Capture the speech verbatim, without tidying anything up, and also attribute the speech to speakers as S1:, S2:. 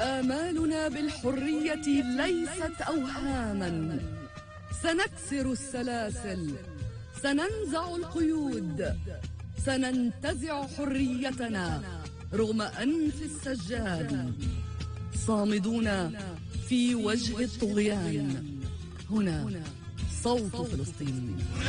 S1: آمالنا بالحرية ليست أوهاما، سنكسر السلاسل، سننزع القيود، سننتزع حريتنا رغم أنف السجاد، صامدون في وجه الطغيان. هنا صوت فلسطين.